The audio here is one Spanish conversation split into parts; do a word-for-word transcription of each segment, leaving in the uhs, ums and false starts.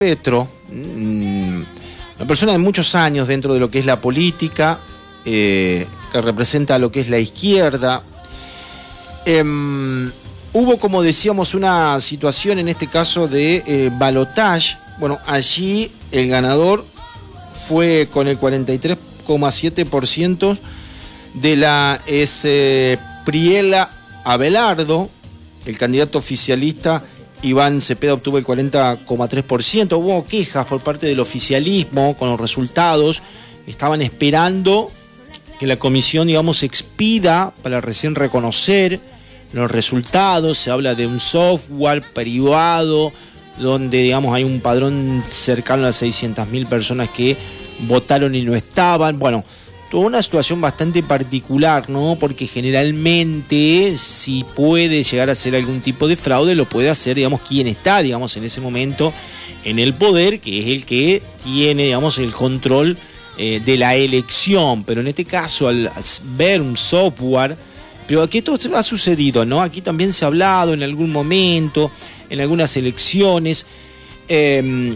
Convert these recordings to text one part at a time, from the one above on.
Petro, una persona de muchos años dentro de lo que es la política, eh, que representa lo que es la izquierda. Eh, hubo, como decíamos, una situación en este caso de eh, balotage. Bueno, allí el ganador fue con el cuarenta y tres coma siete por ciento de la es, eh, Priela Abelardo. El candidato oficialista Iván Cepeda obtuvo el cuarenta coma tres por ciento. Hubo quejas por parte del oficialismo con los resultados. Estaban esperando que la comisión, digamos, expida para recién reconocer los resultados. Se habla de un software privado donde, digamos, hay un padrón cercano a seiscientas mil personas que votaron y no estaban. Bueno, toda una situación bastante particular, ¿no? Porque generalmente, si puede llegar a ser algún tipo de fraude, lo puede hacer, digamos, quien está, digamos, en ese momento en el poder, que es el que tiene, digamos, el control eh, de la elección. Pero en este caso, al ver un software, pero aquí esto ha sucedido, ¿no? Aquí también se ha hablado en algún momento, en algunas elecciones, eh,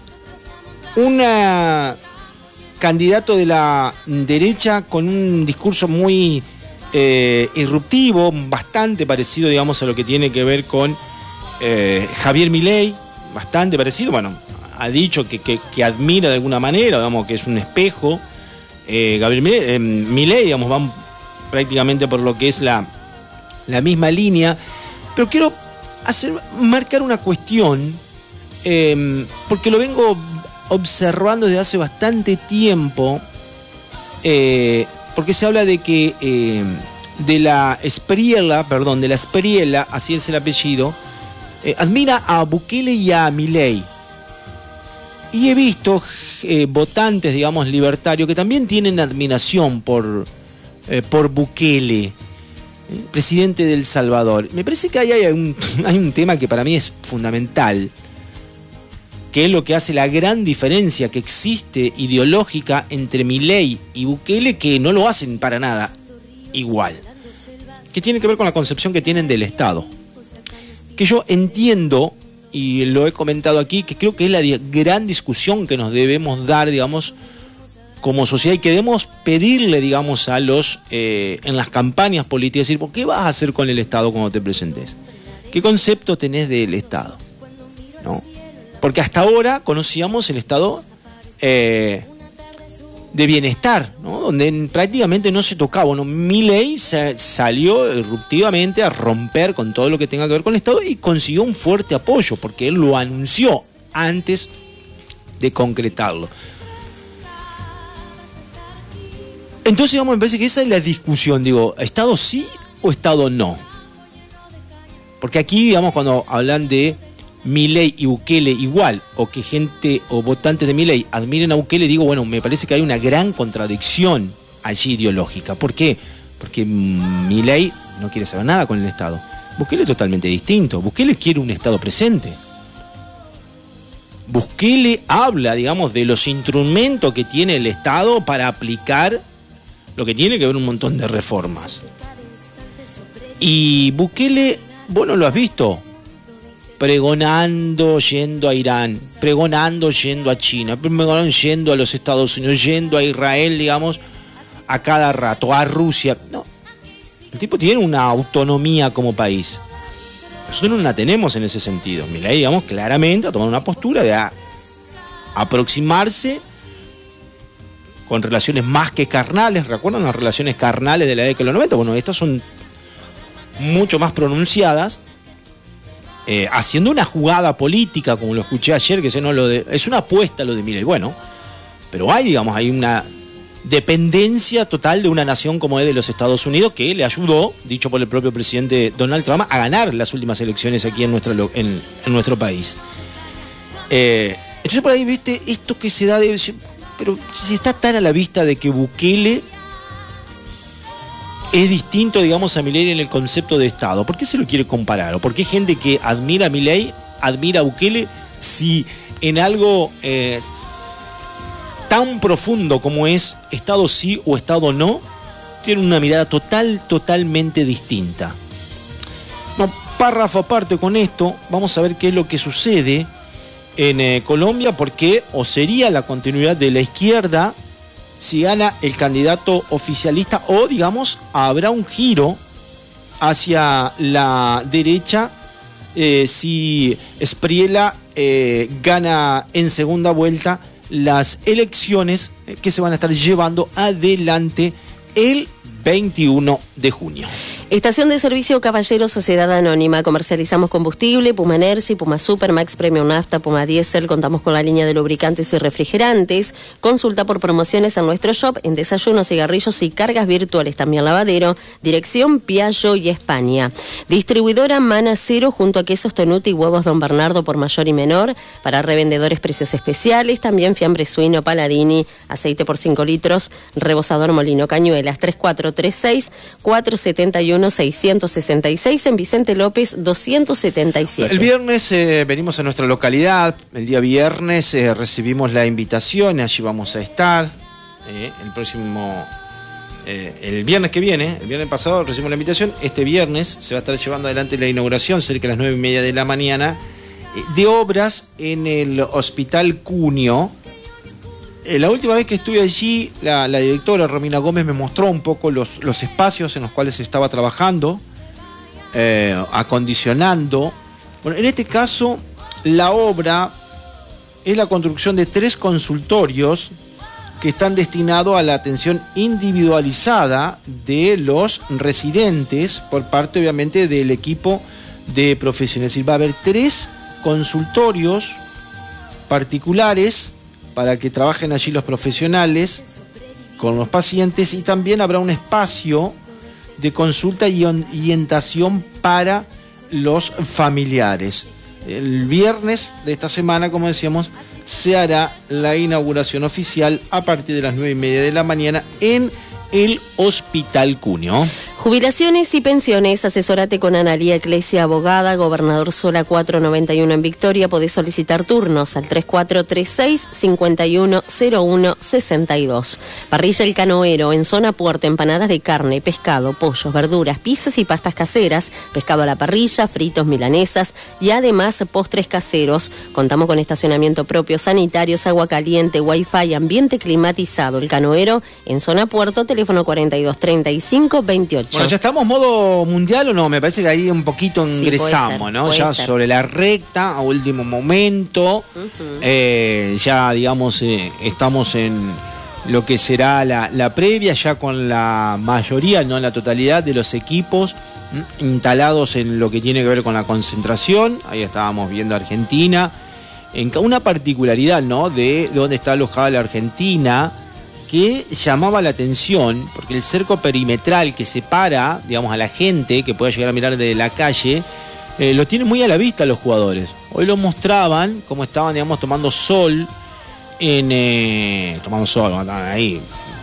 una candidato de la derecha con un discurso muy eh, irruptivo, bastante parecido, digamos, a lo que tiene que ver con eh, Javier Milei, bastante parecido. Bueno, ha dicho que, que, que admira de alguna manera, digamos, que es un espejo. Eh, Gabriel Milei, eh, Milei, digamos, van prácticamente por lo que es la, la misma línea. Pero quiero hacer, marcar una cuestión, eh, porque lo vengo observando desde hace bastante tiempo, eh, porque se habla de que eh, de la Espriella, perdón, de la Espriella, así es el apellido, eh, admira a Bukele y a Milei. Y he visto eh, votantes, digamos, libertarios que también tienen admiración por, eh, por Bukele, eh, presidente de El Salvador. Me parece que ahí hay un, hay un tema que para mí es fundamental, que es lo que hace la gran diferencia que existe ideológica entre Milei y Bukele, que no lo hacen para nada igual, que tiene que ver con la concepción que tienen del Estado, que yo entiendo, y lo he comentado aquí, que creo que es la gran discusión que nos debemos dar, digamos, como sociedad, y que debemos pedirle, digamos, a los, eh, en las campañas políticas, decir, ¿por qué vas a hacer con el Estado cuando te presentes? ¿Qué concepto tenés del Estado? ¿No? Porque hasta ahora conocíamos el estado eh, de bienestar, ¿no? Donde prácticamente no se tocaba, ¿no? Milei se salió irruptivamente a romper con todo lo que tenga que ver con el Estado y consiguió un fuerte apoyo, porque él lo anunció antes de concretarlo. Entonces, digamos, me parece que esa es la discusión, digo, ¿Estado sí o Estado no? Porque aquí, digamos, cuando hablan de Milei y Bukele igual, o que gente o votantes de Milei admiren a Bukele, digo, bueno, me parece que hay una gran contradicción allí ideológica. ¿Por qué? Porque Milei no quiere saber nada con el Estado. Bukele es totalmente distinto. Bukele quiere un Estado presente. Bukele habla, digamos, de los instrumentos que tiene el Estado para aplicar lo que tiene que ver un montón de reformas. Y Bukele, vos no lo has visto pregonando yendo a Irán, pregonando yendo a China, pregonando yendo a los Estados Unidos, yendo a Israel, digamos, a cada rato, a Rusia. No, el tipo tiene una autonomía como país. Nosotros no la tenemos en ese sentido. Milei, digamos, claramente a tomar una postura de a, aproximarse con relaciones más que carnales. ¿Recuerdan las relaciones carnales de la década de los noventa? Bueno, estas son mucho más pronunciadas. Eh, haciendo una jugada política, como lo escuché ayer, que no lo de, es una apuesta lo de Milei, bueno, pero hay, digamos, hay una dependencia total de una nación como es de los Estados Unidos, que le ayudó, dicho por el propio presidente Donald Trump, a ganar las últimas elecciones aquí en nuestro, en, en nuestro país. Eh, entonces por ahí, viste, esto que se da de... Pero si está tan a la vista de que Bukele es distinto, digamos, a Milei en el concepto de Estado, ¿por qué se lo quiere comparar? ¿O por qué hay gente que admira a Milei, admira a Bukele, si en algo eh, tan profundo como es Estado sí o Estado no, tiene una mirada total, totalmente distinta? No, párrafo aparte con esto, vamos a ver qué es lo que sucede en eh, Colombia, porque o sería la continuidad de la izquierda si gana el candidato oficialista, o digamos habrá un giro hacia la derecha eh, si Espriella eh, gana en segunda vuelta las elecciones eh, que se van a estar llevando adelante el veintiuno de junio. Estación de servicio Caballero Sociedad Anónima. Comercializamos combustible, Puma Energy, Puma Super, Max Premium Nafta, Puma Diesel. Contamos con la línea de lubricantes y refrigerantes. Consulta por promociones en nuestro shop, en desayunos, cigarrillos y cargas virtuales. También lavadero. Dirección Piaggio y España. Distribuidora Mana Cero junto a quesos Tonuti y huevos Don Bernardo por mayor y menor. Para revendedores precios especiales. También fiambre suino Paladini. Aceite por cinco litros. Rebosador Molino Cañuelas. tres cuatro tres seis, cuatro siete uno, seiscientos sesenta y seis en Vicente López doscientos setenta y siete. El viernes eh, venimos a nuestra localidad. El día viernes eh, recibimos la invitación. Allí vamos a estar. Eh, el próximo... Eh, el viernes que viene, el viernes pasado recibimos la invitación. Este viernes se va a estar llevando adelante la inauguración cerca de las nueve y media de la mañana eh, de obras en el Hospital Cunio. Eh, la última vez que estuve allí, la, la directora Romina Gómez me mostró un poco los, los espacios en los cuales se estaba trabajando, eh, acondicionando. Bueno, en este caso, la obra es la construcción de tres consultorios que están destinados a la atención individualizada de los residentes por parte, obviamente, del equipo de profesionales. Es decir, va a haber tres consultorios particulares para que trabajen allí los profesionales con los pacientes, y también habrá un espacio de consulta y orientación para los familiares. El viernes de esta semana, como decíamos, se hará la inauguración oficial a partir de las nueve y media de la mañana en el Hospital Cunio. Jubilaciones y pensiones, asesórate con Analía Eclesia, abogada, Gobernador Sola cuatrocientos noventa y uno en Victoria. Podés solicitar turnos al tres cuatro tres seis, cinco uno cero uno seis dos. Parrilla El Canoero, en zona puerto, empanadas de carne, pescado, pollos, verduras, pizzas y pastas caseras, pescado a la parrilla, fritos, milanesas y además postres caseros. Contamos con estacionamiento propio, sanitarios, agua caliente, wifi, ambiente climatizado. El Canoero, en zona puerto, teléfono cuarenta y dos treinta y cinco veintiocho. Bueno, ¿ya estamos modo mundial o no? Me parece que ahí un poquito ingresamos, sí, ser, ¿no? Ya ser. Sobre la recta, a último momento. Uh-huh. eh, ya, digamos, eh, estamos en lo que será la, la previa, ya con la mayoría, no la totalidad de los equipos ¿m? instalados en lo que tiene que ver con la concentración. Ahí estábamos viendo Argentina. En una particularidad, ¿no? De, de dónde está alojada la Argentina, que llamaba la atención, porque el cerco perimetral que separa, digamos, a la gente que pueda llegar a mirar desde la calle, eh, lo tienen muy a la vista los jugadores. Hoy lo mostraban como estaban, digamos, tomando sol, en eh, tomando sol, estaban ahí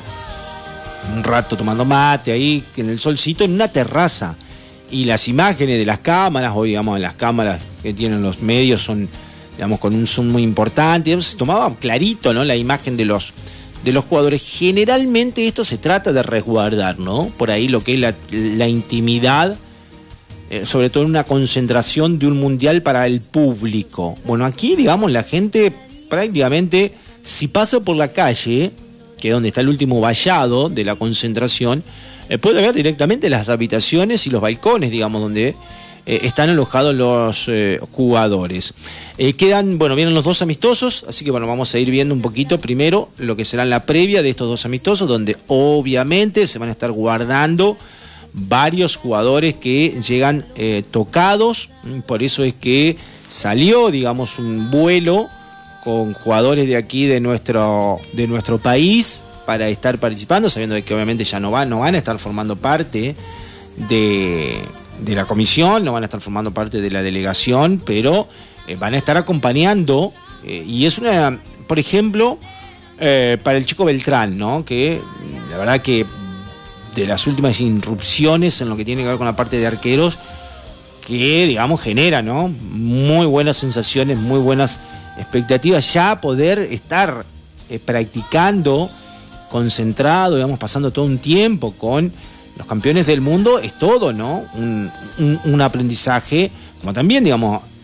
un rato tomando mate, ahí en el solcito, en una terraza. Y las imágenes de las cámaras, hoy, digamos, las cámaras que tienen los medios son, digamos, con un zoom muy importante, se tomaba clarito, ¿no? La imagen de los de los jugadores. Generalmente esto se trata de resguardar, ¿no? Por ahí lo que es la, la intimidad, eh, sobre todo en una concentración de un mundial para el público. Bueno, aquí, digamos, la gente prácticamente, si pasa por la calle, que es donde está el último vallado de la concentración, eh, puede ver directamente las habitaciones y los balcones, digamos, donde Eh, están alojados los eh, jugadores. Eh, quedan, bueno, vienen los dos amistosos, así que bueno, vamos a ir viendo un poquito primero lo que será la previa de estos dos amistosos, donde obviamente se van a estar guardando varios jugadores que llegan eh, tocados. Por eso es que salió, digamos, un vuelo con jugadores de aquí de nuestro, de nuestro país para estar participando, sabiendo que obviamente ya no van, no van a estar formando parte de de la comisión, no van a estar formando parte de la delegación, pero eh, van a estar acompañando, eh, y es una, por ejemplo, eh, para el chico Beltrán, ¿no? Que la verdad que de las últimas irrupciones en lo que tiene que ver con la parte de arqueros, que digamos genera, ¿no? Muy buenas sensaciones, muy buenas expectativas, ya poder estar eh, practicando, concentrado, digamos, pasando todo un tiempo con los campeones del mundo, es todo, ¿no? Un, un, un aprendizaje, como también, digamos,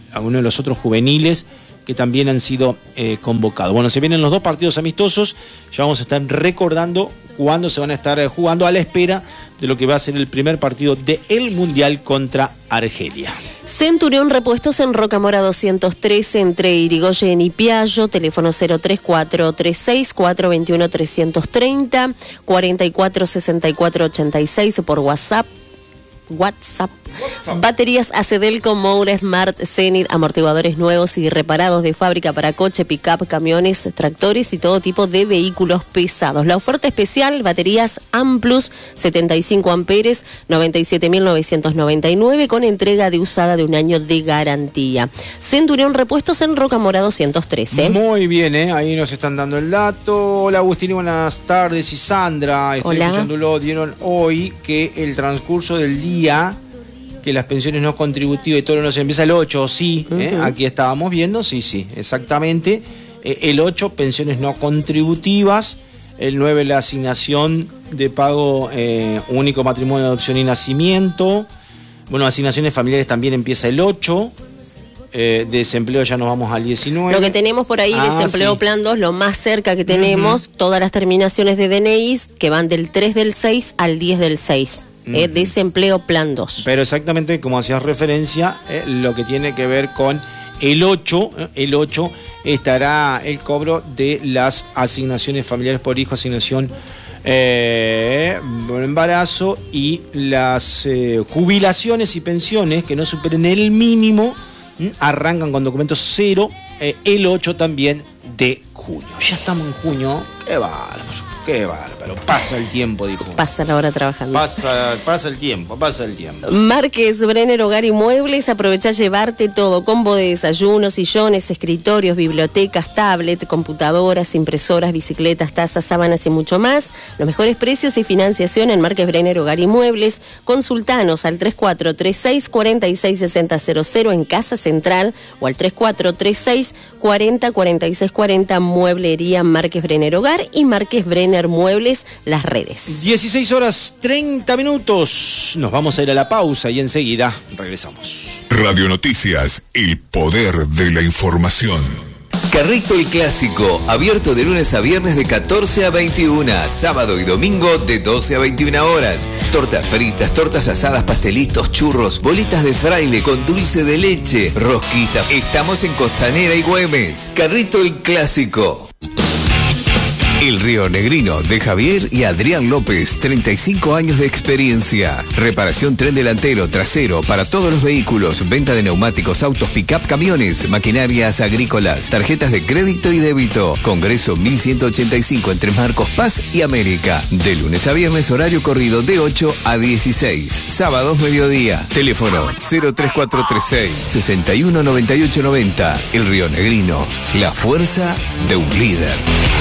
algunos de los otros juveniles que también han sido eh, convocados. Bueno, se vienen los dos partidos amistosos, ya vamos a estar recordando cuándo se van a estar jugando a la espera de lo que va a ser el primer partido del Mundial contra Argelia. Centurión Repuestos en Rocamora doscientos trece entre Irigoyen y Piallo, teléfono cero tres cuatro tres seis cuatro dos uno tres tres cero, cuarenta y cuatro sesenta y cuatro ochenta y seis por WhatsApp. WhatsApp. WhatsApp. Baterías Acedelco, Moura, Smart, Zenith, amortiguadores nuevos y reparados de fábrica para coche, pick-up, camiones, tractores y todo tipo de vehículos pesados. La oferta especial, baterías Amplus, setenta y cinco amperes, noventa y siete mil novecientos noventa y nueve con entrega de usada de un año de garantía. Centurión Repuestos en Rocamora doscientos trece. Muy bien, ¿eh? Ahí nos están dando el dato. Hola Agustín, buenas tardes. Y Sandra, estoy Hola. escuchándolo, dieron hoy que el transcurso del día, que las pensiones no contributivas y todo no se empieza el ocho, sí, uh-huh. ¿eh? Aquí estábamos viendo, sí, sí, exactamente. Eh, el ocho, pensiones no contributivas. El nueve, la asignación de pago eh, único, matrimonio, adopción y nacimiento. Bueno, asignaciones familiares también empieza el ocho. Eh, desempleo ya nos vamos al diecinueve. Lo que tenemos por ahí, ah, desempleo sí. Plan dos, lo más cerca que tenemos, uh-huh. Todas las terminaciones de D N Is que van del tres del seis al diez del seis. Eh, desempleo plan dos. Pero exactamente como hacías referencia, eh, lo que tiene que ver con el ocho, eh, el ocho estará el cobro de las asignaciones familiares por hijo, asignación eh, por embarazo y las eh, jubilaciones y pensiones que no superen el mínimo, eh, arrancan con documentos cero, eh, el ocho también de junio. Ya estamos en junio, qué bárbaro. Qué bárbaro, pasa el tiempo, dijo. Pasa la hora trabajando. Pasa, pasa el tiempo, pasa el tiempo. Márquez Brenner Hogar y Muebles, aprovecha llevarte todo, combo de desayunos, sillones, escritorios, bibliotecas, tablet, computadoras, impresoras, bicicletas, tazas, sábanas y mucho más. Los mejores precios y financiación en Márquez Brenner Hogar y Muebles. Consultanos al tres cuatro tres seis cuatro seis seis cero cero cero en Casa Central o al tres cuatro tres seis cuarenta cuarenta y seis cuarenta Mueblería Márquez Brenner Hogar y Márquez Brenner Muebles, las redes. dieciséis horas treinta minutos. Nos vamos a ir a la pausa y enseguida regresamos. Radio Noticias, el poder de la información. Carrito el Clásico, abierto de lunes a viernes de catorce a veintiuna, sábado y domingo de doce a veintiuna horas. Tortas fritas, tortas asadas, pastelitos, churros, bolitas de fraile con dulce de leche, rosquita. Estamos en Costanera y Güemes. Carrito el Clásico. El Río Negrino de Javier y Adrián López, treinta y cinco años de experiencia. Reparación tren delantero, trasero para todos los vehículos, venta de neumáticos, autos, pick-up, camiones, maquinarias agrícolas, tarjetas de crédito y débito. Congreso mil ciento ochenta y cinco entre Marcos Paz y América. De lunes a viernes, horario corrido de ocho a dieciséis. Sábados, mediodía. Teléfono cero tres cuatro tres seis, seis uno nueve ocho nueve cero. El Río Negrino, la fuerza de un líder.